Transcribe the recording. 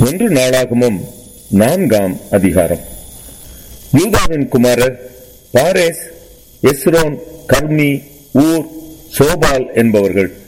1 நாளாகமம் 4ஆம் அதிகாரம். யூதாவின் குமாரர் பாரேஸ், எஸ்ரோன், கர்மி, ஊர், சோபால் என்பவர்கள்.